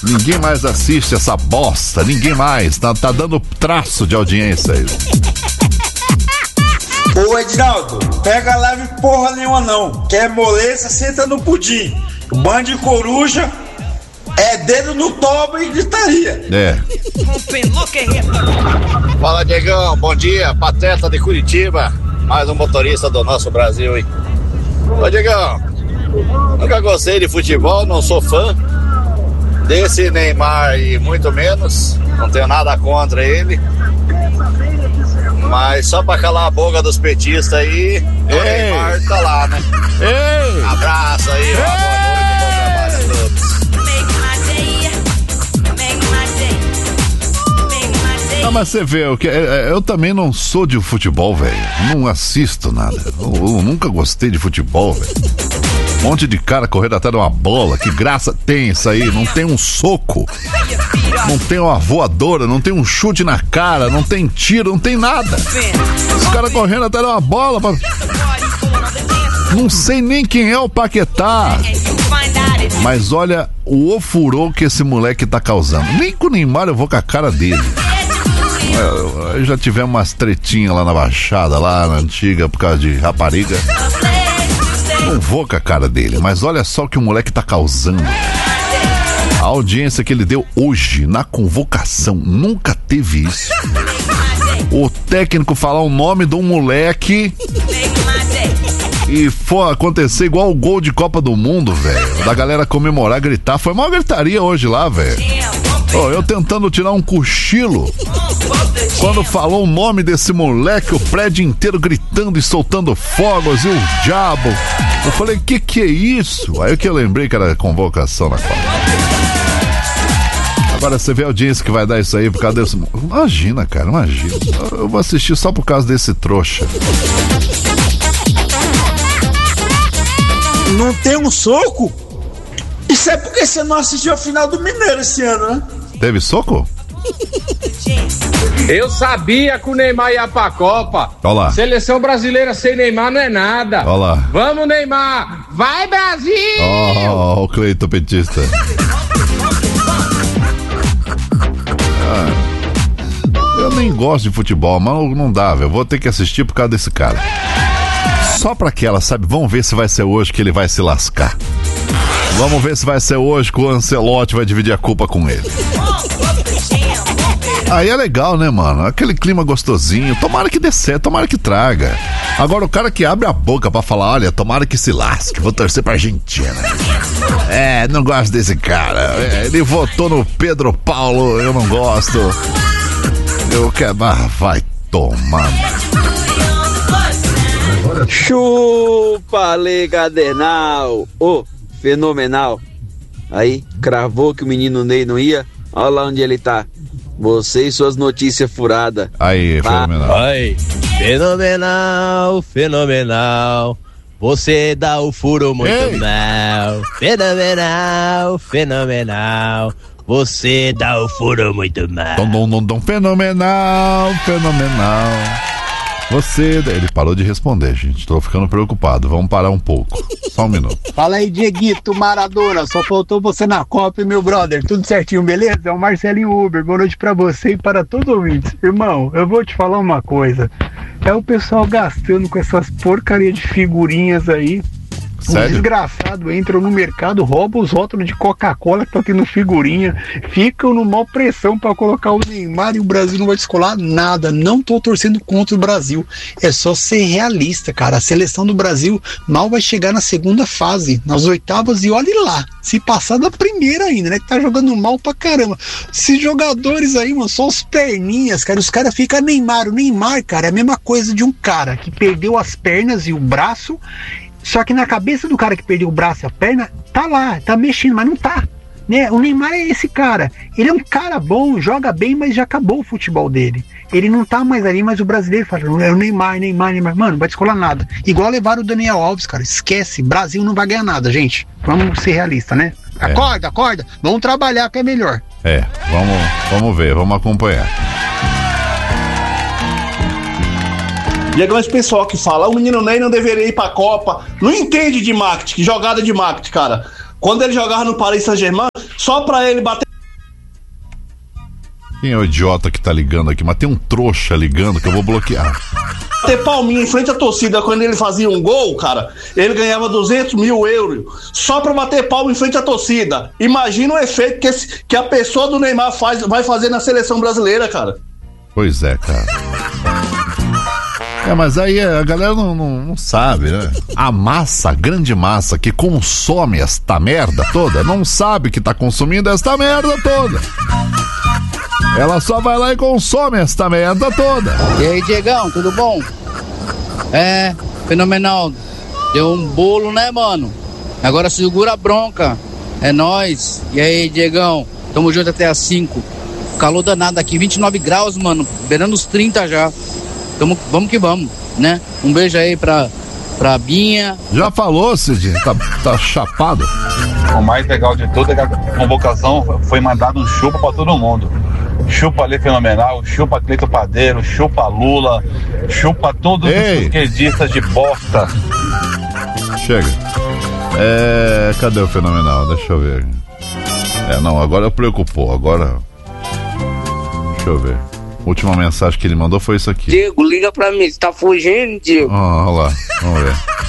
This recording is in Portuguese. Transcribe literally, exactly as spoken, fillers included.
Ninguém mais assiste essa bosta. Ninguém mais. Tá, tá dando traço de audiência aí. Ô Edinaldo, pega leve porra nenhuma não. Quer moleza, senta no pudim. Bando de coruja é dedo no toba e gritaria. É. Fala, Diegão, bom dia, Pateta de Curitiba. Mais um motorista do nosso Brasil, hein? Ô Diegão, nunca gostei de futebol, não sou fã desse Neymar e muito menos, não tenho nada contra ele. Mas só pra calar a boca dos petistas aí, o Neymar tá lá, né? Ei! Abraço aí, ó, boa noite, bom trabalho a todos. Ah, mas você vê, eu, eu também não sou de futebol, velho. Não assisto nada. Eu, eu nunca gostei de futebol, velho. Um monte de cara correndo atrás de uma bola. Que graça tem isso aí? Não tem um soco. Não tem uma voadora. Não tem um chute na cara. Não tem tiro. Não tem nada. Os caras correndo atrás de uma bola. Pra... Não sei nem quem é o Paquetá. Mas olha o ofurô que esse moleque tá causando. Nem com o Neymar eu vou com a cara dele. Eu, eu já tivemos umas tretinhas lá na Baixada, lá na antiga, por causa de rapariga. Não vou com a cara dele, mas olha só o que o moleque tá causando. A audiência que ele deu hoje na convocação, nunca teve isso. O técnico falar o nome de um moleque e for acontecer igual o gol de Copa do Mundo, velho. Da galera comemorar, gritar. Foi uma gritaria hoje lá, velho. Oh, eu tentando tirar um cochilo. Quando falou o nome desse moleque, o prédio inteiro gritando e soltando fogos e o diabo. Eu falei, que que é isso? Aí que eu lembrei que era convocação na Copa. Agora você vê a audiência que vai dar isso aí por causa desse... Imagina, cara, imagina. Eu vou assistir só por causa desse trouxa. Não tem um soco? Isso é porque você não assistiu a final do Mineiro esse ano, né? Teve soco? Eu sabia que o Neymar ia pra Copa. Olá. Seleção brasileira sem Neymar não é nada. Olá. Vamos, Neymar! Vai, Brasil! Ó, oh, o Cleiton petista. Ah, eu nem gosto de futebol, mas não dá, velho. Vou ter que assistir por causa desse cara. Só pra aquela, sabe? Vamos ver se vai ser hoje que ele vai se lascar. Vamos ver se vai ser hoje que o Ancelotti vai dividir a culpa com ele. Aí é legal, né, mano? Aquele clima gostosinho. Tomara que dê certo, tomara que traga. Agora o cara que abre a boca pra falar, olha, tomara que se lasque, vou torcer pra Argentina. É, não gosto desse cara. É, ele votou no Pedro Paulo, eu não gosto. Eu quero... Ah, vai tomar. Chupa, Legadenal. Ô, oh, fenomenal. Aí, cravou que o menino Ney não ia. Olha lá onde ele tá. Você e suas notícias furadas. Aí, tá. Fenomenal. Aí, fenomenal, fenomenal. Você dá o furo muito Ei. mal. Fenomenal, fenomenal. Você dá o furo muito mal. Dom, dom, dom, dom, fenomenal, fenomenal. Você... Ele parou de responder, gente. Tô ficando preocupado. Vamos parar um pouco. Só um minuto. Fala aí, Dieguito Maradona. Só faltou você na Copa, meu brother. Tudo certinho, beleza? É o Marcelinho Uber. Boa noite pra você e para todos os ouvintes. Irmão, eu vou te falar uma coisa. É o pessoal gastando com essas porcarias de figurinhas aí. Sério? Um desgraçado entra no mercado, rouba os rótulos de Coca-Cola que estão aqui no figurinha, ficam no maior pressão para colocar o Neymar e o Brasil não vai descolar nada. Não tô torcendo contra o Brasil, é só ser realista, cara. A seleção do Brasil mal vai chegar na segunda fase, nas oitavas, e olhe lá, se passar da primeira ainda, né, que tá jogando mal pra caramba. Esses jogadores aí, mano, só os perninhas, cara, os caras ficam Neymar, o Neymar, cara, é a mesma coisa de um cara que perdeu as pernas e o braço. Só que na cabeça do cara que perdeu o braço e a perna, tá lá, tá mexendo, mas não tá, né? O Neymar é esse cara, ele é um cara bom, joga bem, mas já acabou o futebol dele. Ele não tá mais ali, mas o brasileiro fala, é o Neymar, Neymar, Neymar. Mano, não vai descolar nada. Igual levaram o Daniel Alves, cara, esquece, Brasil não vai ganhar nada, gente. Vamos ser realistas, né? É. Acorda, acorda, vamos trabalhar que é melhor. É, vamos, vamos ver, vamos acompanhar. E é grande pessoal que fala, o menino Ney não deveria ir pra Copa, não entende de marketing, jogada de marketing, cara. Quando ele jogava no Paris Saint-Germain, só pra ele bater Quem é o idiota que tá ligando aqui? Mas tem um trouxa ligando que eu vou bloquear. Ter palminha em frente à torcida quando ele fazia um gol, cara, ele ganhava duzentos mil euros só pra bater palma em frente à torcida. Imagina o efeito que, esse, que a pessoa do Neymar faz, vai fazer na seleção brasileira, cara. Pois é, cara. É, mas aí a galera não, não, não sabe, né? A massa, a grande massa que consome esta merda toda, não sabe que tá consumindo esta merda toda. Ela só vai lá e consome esta merda toda. E aí, Diegão, tudo bom? É, fenomenal. Deu um bolo, né, mano? Agora segura a bronca. É nóis. E aí, Diegão, tamo junto até às cinco. Calor danado aqui, vinte e nove graus, mano. Beirando os trinta já. Tamo, vamos que vamos, né? Um beijo aí pra, pra Binha. Já falou, Cid? Tá, tá chapado. O mais legal de tudo é que a convocação foi mandada um chupa pra todo mundo. Chupa ali Fenomenal, chupa Cleito Padeiro, chupa Lula, chupa todos Ei. os esquerdistas de bosta. Chega. É. Cadê o Fenomenal? Deixa eu ver. É, não, agora preocupou. Agora. Deixa eu ver. A última mensagem que ele mandou foi isso aqui. Diego, liga pra mim, você tá fugindo, Diego? Ah, olha lá, vamos ver.